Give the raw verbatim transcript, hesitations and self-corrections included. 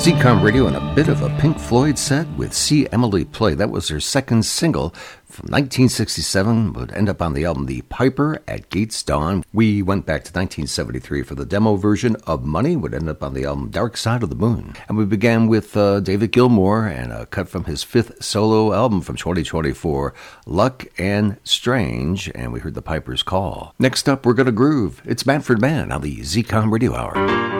Z-Com Radio and a bit of a Pink Floyd set with See Emily Play. That was their second single from nineteen sixty-seven, would end up on the album The Piper at Gates Dawn. We went back to nineteen seventy-three for the demo version of Money, would end up on the album Dark Side of the Moon. And we began with uh, David Gilmour and a cut from his fifth solo album from twenty twenty-four, Luck and Strange, and we heard The Piper's Call. Next up, we're going to groove. It's Manfred Mann on the Z-Com Radio Hour.